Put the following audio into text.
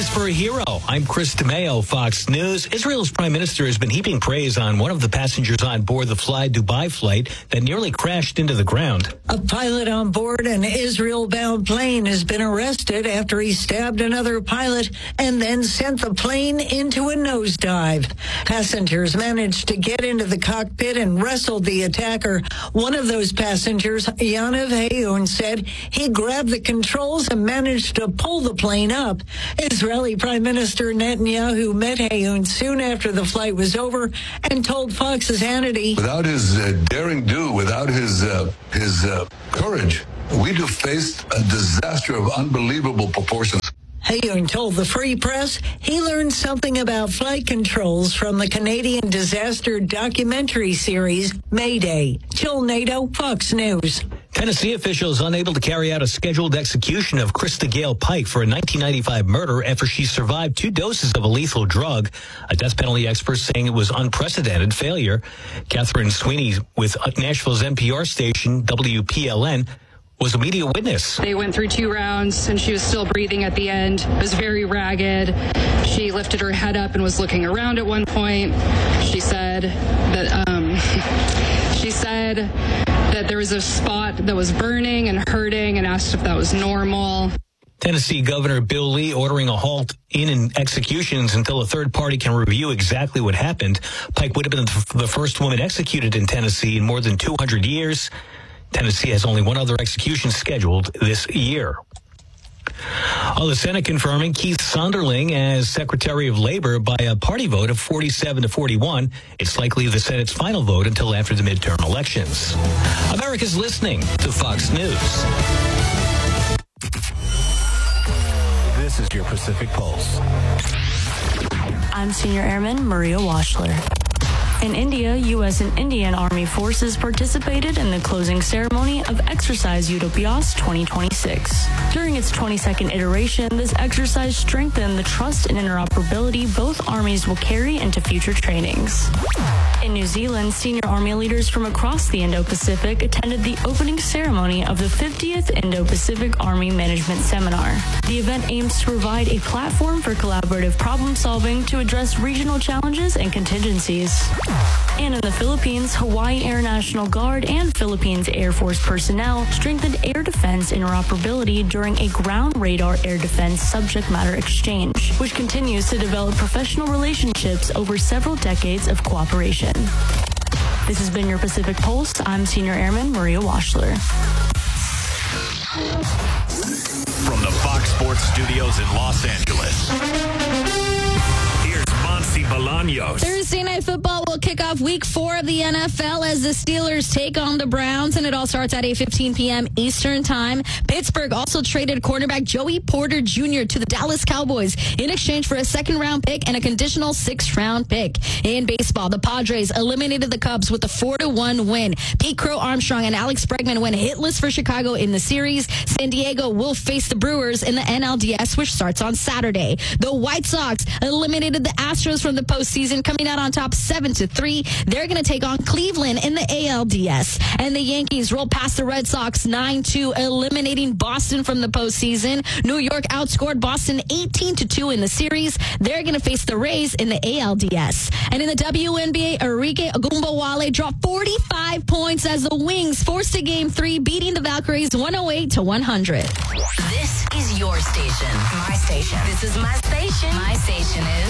for a hero. I'm Chris DeMeo, Fox News. Israel's prime minister has been heaping praise on one of the passengers on board the Fly Dubai flight that nearly crashed into the ground. A pilot on board an Israel-bound plane has been arrested after he stabbed another pilot and then sent the plane into a nosedive. Passengers managed to get into the cockpit and wrestled the attacker. One of those passengers, Yaniv Hayun, said he grabbed the controls and managed to pull the plane up. Israeli Prime Minister Netanyahu met Hayun soon after the flight was over and told Fox's Hannity, without his daring do, without his courage, we'd have faced a disaster of unbelievable proportions. Hayun told the Free Press he learned something about flight controls from the Canadian disaster documentary series Mayday. Jill Nato, Fox News. Tennessee officials unable to carry out a scheduled execution of Krista Gale Pike for a 1995 murder after she survived 2 doses of a lethal drug. A death penalty expert saying it was unprecedented failure. Catherine Sweeney with Nashville's NPR station WPLN was a media witness. They went through 2 rounds and she was still breathing at the end. It was very ragged. She lifted her head up and was looking around at one point. She said that there was a spot that was burning and hurting and asked if that was normal. Tennessee Governor Bill Lee ordering a halt in executions until a third party can review exactly what happened. Pike would have been the first woman executed in Tennessee in more than 200 years. Tennessee has only one other execution scheduled this year. The Senate confirming Keith Sonderling as Secretary of Labor by a party vote of 47-41. It's likely the Senate's final vote until after the midterm elections. America's listening to Fox News. This is your Pacific Pulse. I'm Senior Airman Maria Washler. In India, U.S. and Indian Army forces participated in the closing ceremony of Exercise Utopias 2026. During its 22nd iteration, this exercise strengthened the trust and interoperability both armies will carry into future trainings. In New Zealand, senior Army leaders from across the Indo-Pacific attended the opening ceremony of the 50th Indo-Pacific Army Management Seminar. The event aims to provide a platform for collaborative problem solving to address regional challenges and contingencies. And in the Philippines, Hawaii Air National Guard and Philippines Air Force personnel strengthened air defense interoperability during a ground radar air defense subject matter exchange, which continues to develop professional relationships over several decades of cooperation. This has been your Pacific Pulse. I'm Senior Airman Maria Washler. From the Fox Sports Studios in Los Angeles, here's Monty Bolaños. Thursday Night Football will kick off Week 4 of the NFL as the Steelers take on the Browns, and it all starts at 8:15 p.m. Eastern Time. Pittsburgh also traded cornerback Joey Porter Jr. to the Dallas Cowboys in exchange for a second-round pick and a conditional 6th-round pick. In baseball, the Padres eliminated the Cubs with a 4-1 win. Pete Crow Armstrong and Alex Bregman went hitless for Chicago in the series. San Diego will face the Brewers in the NLDS, which starts on Saturday. The White Sox eliminated the Astros from the postseason, coming out on top 7-3. They're going to take on Cleveland in the ALDS. And the Yankees rolled past the Red Sox 9-2, eliminating Boston from the postseason. New York outscored Boston 18-2 in the series. They're going to face the Rays in the ALDS. And in the WNBA, Enrique Ogunbowale dropped 45 points as the Wings forced a Game 3, beating the Valkyries 108-100. This is your station. My station. This is my station. My station is